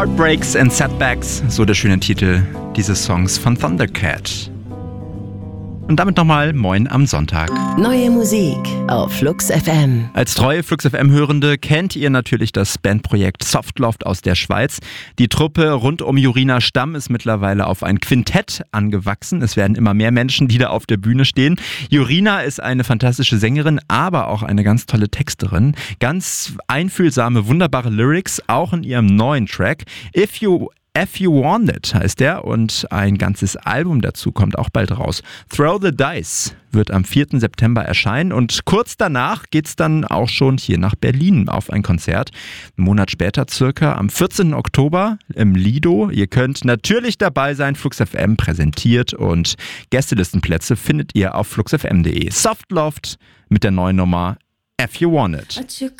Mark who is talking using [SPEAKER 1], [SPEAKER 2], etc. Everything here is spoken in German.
[SPEAKER 1] Heartbreaks and Setbacks, so der schöne Titel dieses Songs von Thundercat. Und damit nochmal Moin am Sonntag.
[SPEAKER 2] Neue Musik auf Flux FM.
[SPEAKER 1] Als treue Flux FM-Hörende kennt ihr natürlich das Bandprojekt Softloft aus der Schweiz. Die Truppe rund um Jorina Stamm ist mittlerweile auf ein Quintett angewachsen. Es werden immer mehr Menschen, die da auf der Bühne stehen. Jorina ist eine fantastische Sängerin, aber auch eine ganz tolle Texterin. Ganz einfühlsame, wunderbare Lyrics, auch in ihrem neuen Track. If You Want It heißt der und ein ganzes Album dazu kommt auch bald raus. Throw the Dice wird am 4. September erscheinen und kurz danach geht's dann auch schon hier nach Berlin auf ein Konzert. Einen Monat später circa am 14. Oktober im Lido. Ihr könnt natürlich dabei sein, Flux FM präsentiert und Gästelistenplätze findet ihr auf fluxfm.de. Softloft mit der neuen Nummer If You Want It.